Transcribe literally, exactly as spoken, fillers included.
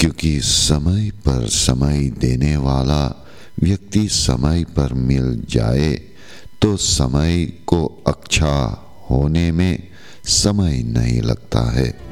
क्योंकि समय पर समय देने वाला व्यक्ति समय पर मिल जाए तो समय को अच्छा होने में समय नहीं लगता है।